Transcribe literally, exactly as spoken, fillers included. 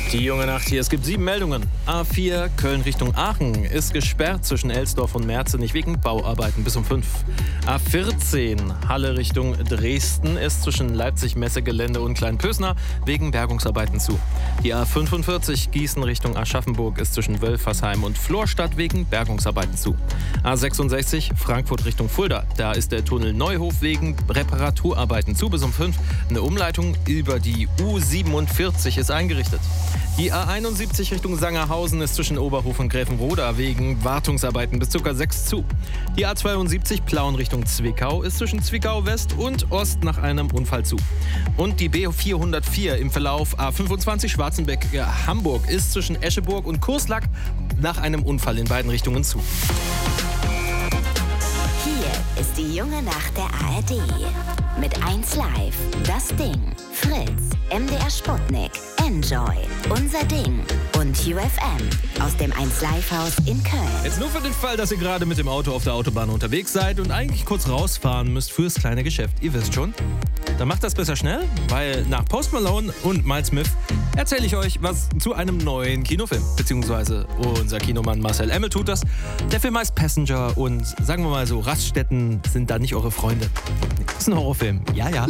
Die junge Nacht hier. Es gibt sieben Meldungen. A vier Köln Richtung Aachen ist gesperrt zwischen Elsdorf und Merzenich wegen Bauarbeiten bis um fünf. A vierzehn Halle Richtung Dresden ist zwischen Leipzig-Messegelände und Kleinpösner wegen Bergungsarbeiten zu. Die A fünfundvierzig Gießen Richtung Aschaffenburg ist zwischen Wölfersheim und Florstadt wegen Bergungsarbeiten zu. A sechsundsechzig Frankfurt Richtung Fulda. Da ist der Tunnel Neuhof wegen Reparaturarbeiten zu bis um fünf. Eine Umleitung über die U siebenundvierzig ist eingerichtet. Die A einundsiebzig Richtung Sangerhausen ist zwischen Oberhof und Gräfenroda wegen Wartungsarbeiten bis ca. sechs zu. Die A zweiundsiebzig Plauen Richtung Zwickau ist zwischen Zwickau West und Ost nach einem Unfall zu. Und die B vierhundertvier im Verlauf A fünfundzwanzig Schwarzenbeck-Hamburg ist zwischen Escheburg und Kurslack nach einem Unfall in beiden Richtungen zu. Hier ist die junge Nacht der A R D. Mit eins Live, Das Ding, Fritz, M D R Sputnik, Enjoy, Unser Ding und U F M aus dem eins Live Haus in Köln. Jetzt nur für den Fall, dass ihr gerade mit dem Auto auf der Autobahn unterwegs seid und eigentlich kurz rausfahren müsst fürs kleine Geschäft. Ihr wisst schon. Dann macht das besser schnell, weil nach Post Malone und Miles Smith erzähle ich euch was zu einem neuen Kinofilm. Beziehungsweise unser Kinomann Marcel Emmel tut das. Der Film heißt Passenger und sagen wir mal so, Raststätten sind da nicht eure Freunde. Das ist ein Horrorfilm. Ja, ja.